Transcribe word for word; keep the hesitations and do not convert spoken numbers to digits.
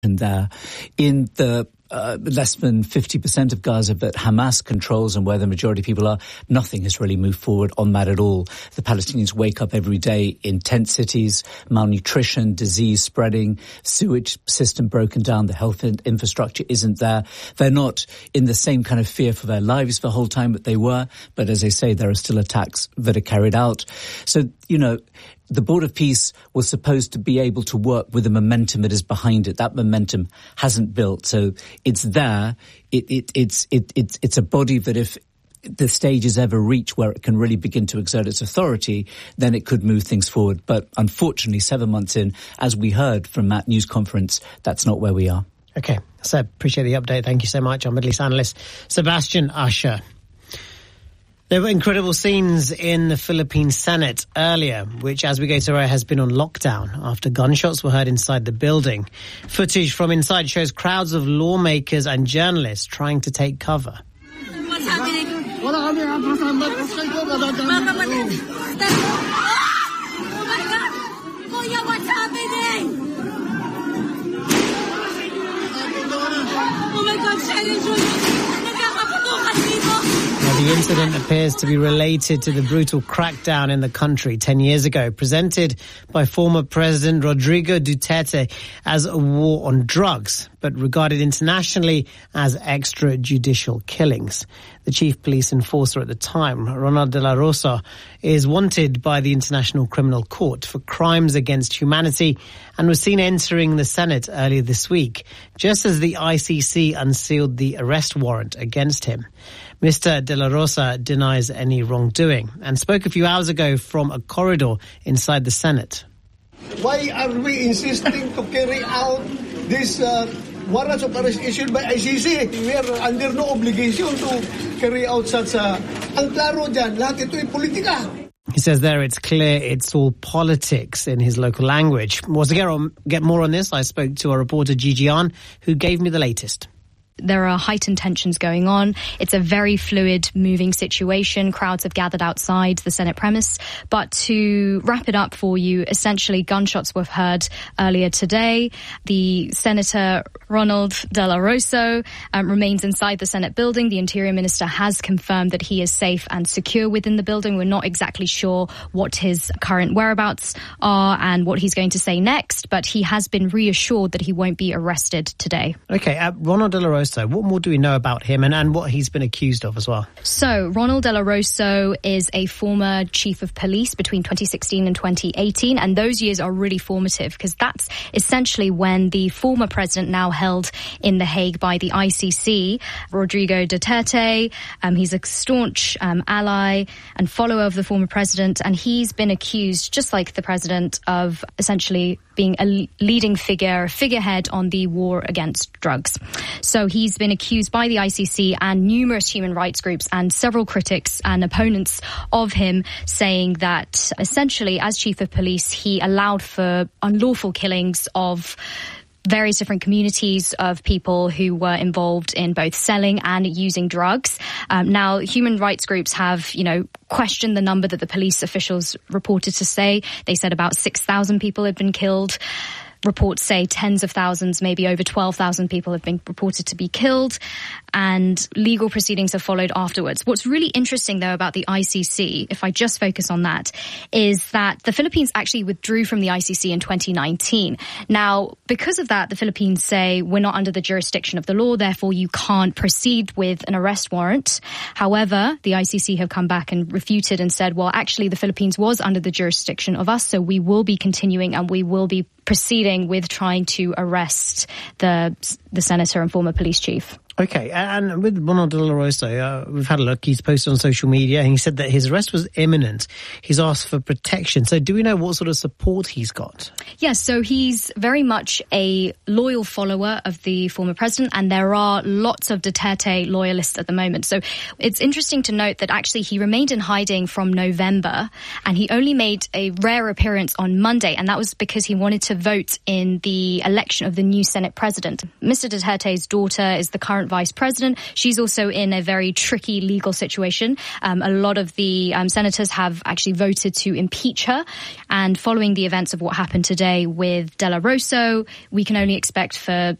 there in the uh, less than fifty percent of Gaza that Hamas controls and where the majority of people are, nothing has really moved forward on that at all. The Palestinians wake up every day in tent cities, malnutrition, disease spreading, sewage system broken down, the health infrastructure isn't there. They're not in the same kind of fear for their lives the whole time that they were, but as I say, there are still attacks that are carried out. So, you know, the Board of Peace was supposed to be able to work with the momentum that is behind it. That momentum hasn't built. So it's there. It, it, it's, it, it's, it's a body that if the stage is ever reached where it can really begin to exert its authority, then it could move things forward. But unfortunately, seven months in, as we heard from that news conference, that's not where we are. Okay. So appreciate the update. Thank you so much. Our Middle East analyst, Sebastian Usher. There were incredible scenes in the Philippine Senate earlier, which, as we go to, has been on lockdown after gunshots were heard inside the building. Footage from inside shows crowds of lawmakers and journalists trying to take cover. What's happening? Oh my God! Kuya, what's happening? Oh my God, Sharon Julius! Nagkakaputukan dito! Now, the incident appears to be related to the brutal crackdown in the country ten years ago, presented by former President Rodrigo Duterte as a war on drugs, but regarded internationally as extrajudicial killings. The chief police enforcer at the time, Ronald de la Rosa, is wanted by the International Criminal Court for crimes against humanity and was seen entering the Senate earlier this week, just as the I C C unsealed the arrest warrant against him. Mister De La Rosa denies any wrongdoing and spoke a few hours ago from a corridor inside the Senate. Why are we insisting to carry out this uh, warrants of arrest issued by I C C? We are under no obligation to carry out such a... Ang klaro dyan, lahat ito ay politika. He says there it's clear it's all politics in his local language. Well, to get, on, get more on this, I spoke to our reporter Gigi An, who gave me the latest. There are heightened tensions going on. It's a very fluid, moving situation. Crowds have gathered outside the Senate premise. But to wrap it up for you, essentially gunshots were heard earlier today. The Senator Ronald De La Rosa um, remains inside the Senate building. The Interior Minister has confirmed that he is safe and secure within the building. We're not exactly sure what his current whereabouts are and what he's going to say next, but he has been reassured that he won't be arrested today. Okay, uh, Ronald De La Rosa, what more do we know about him and, and what he's been accused of as well? So, Ronald De La Rosa is a former chief of police between twenty sixteen and twenty eighteen, and those years are really formative because that's essentially when the former president, now held in The Hague by the I C C, Rodrigo Duterte, um, he's a staunch um, ally and follower of the former president, and he's been accused, just like the president, of essentially being a leading figure, a figurehead on the war against drugs. So he's been accused by the I C C and numerous human rights groups and several critics and opponents of him, saying that essentially as chief of police, he allowed for unlawful killings of various different communities of people who were involved in both selling and using drugs. Um, now, human rights groups have, you know, questioned the number that the police officials reported to say. They said about six thousand people had been killed. Reports say tens of thousands, maybe over twelve thousand people have been reported to be killed, and legal proceedings have followed afterwards. What's really interesting, though, about the I C C, if I just focus on that, is that the Philippines actually withdrew from the I C C in twenty nineteen. Now, because of that, the Philippines say we're not under the jurisdiction of the law, therefore you can't proceed with an arrest warrant. However, the I C C have come back and refuted and said, well, actually, the Philippines was under the jurisdiction of us, so we will be continuing and we will be proceeding with trying to arrest the the senator and former police chief. Okay, and with Ronald De La Rosa, uh, we've had a look. He's posted on social media and he said that his arrest was imminent. He's asked for protection. So do we know what sort of support he's got? Yes, so he's very much a loyal follower of the former president, and there are lots of Duterte loyalists at the moment. So it's interesting to note that actually he remained in hiding from November, and he only made a rare appearance on Monday, and that was because he wanted to vote in the election of the new Senate president. Mister Duterte's daughter is the current current vice president. She's also in a very tricky legal situation. Um, a lot of the um, senators have actually voted to impeach her. And following the events of what happened today with Dela Rosso, we can only expect for